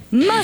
Más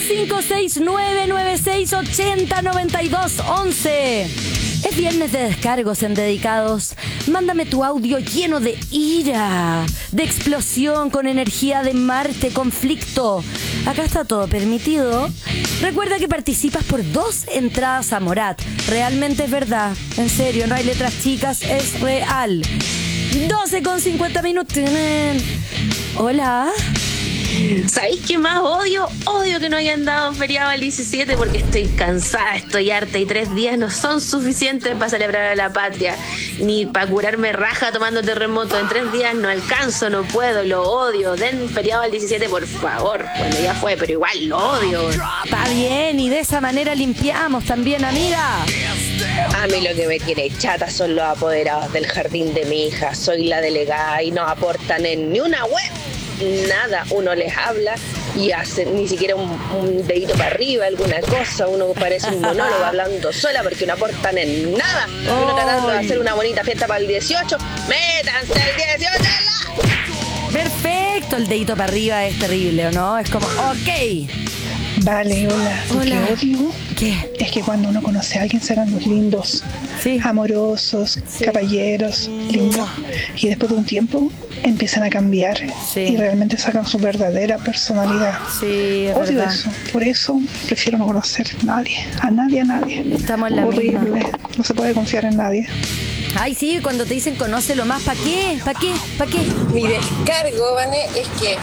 56996809211. Es viernes de descargos en Dedicados. Mándame tu audio lleno de ira, de explosión, con energía de Marte, conflicto. Acá está todo permitido. Recuerda que participas por 2 entradas a Morat. Realmente es verdad. En serio, no hay letras chicas, es real. 12:50 minutos. Hola. ¿Sabéis qué más odio? Odio que no hayan dado feriado el 17 porque estoy cansada, estoy harta y 3 días no son suficientes para celebrar a la patria, ni para curarme raja tomando terremoto. En 3 días no alcanzo, no puedo, lo odio. Den feriado al 17, por favor. Bueno, ya fue, pero igual lo odio. Está bien, y de esa manera limpiamos también, amiga. A mí lo que me tiene chata son los apoderados del jardín de mi hija. Soy la delegada y no aportan en ni una web. Nada, uno les habla y hacen ni siquiera un dedito para arriba, alguna cosa. Uno parece un monólogo hablando sola porque no aportan en nada. Uno tratando de hacer una bonita fiesta para el 18. ¡Métanse el 18 en la! Perfecto, el dedito para arriba es terrible, ¿o no? Es como, ok. Vale, hola. Hola. Lo que odio ¿Qué? es que cuando uno conoce a alguien se hagan los lindos, Sí. amorosos, caballeros, lindos. Y después de un tiempo empiezan a cambiar Sí. y realmente sacan su verdadera personalidad. Sí, es Odio verdad. eso. Por eso prefiero no conocer a nadie. Estamos en la Horrible. misma. No se puede confiar en nadie. Ay, sí, cuando te dicen conócelo más, ¿para qué? ¿Para qué? ¿Para qué? Mi descargo, Vane, es que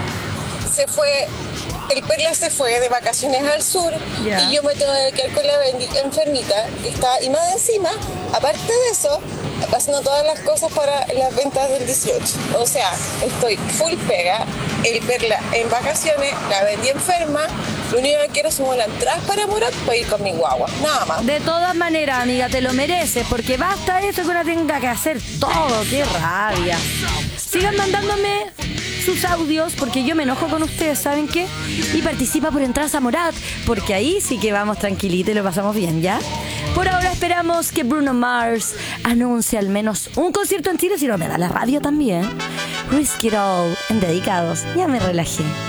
el Perla se fue de vacaciones al sur Ya. y yo me tengo que quedar con la enfermita que está, y más encima, aparte de eso, pasando todas las cosas para las ventas del 18. O sea, estoy full pega, el Perla en vacaciones, la vendí enferma, lo único que quiero son las entradas para Morat para ir con mi guagua, nada más. De todas maneras, amiga, te lo mereces, porque basta eso que uno tenga que hacer todo. ¡Qué rabia! Sigan mandándome sus audios, porque yo me enojo con ustedes, ¿saben qué? Y participa por entradas a Morat, porque ahí sí que vamos tranquilitos y lo pasamos bien, ¿ya? Por ahora esperamos que Bruno Mars anuncie al menos un concierto en Chile, si no me da la radio también. Risk It All en Dedicados. Ya me relajé.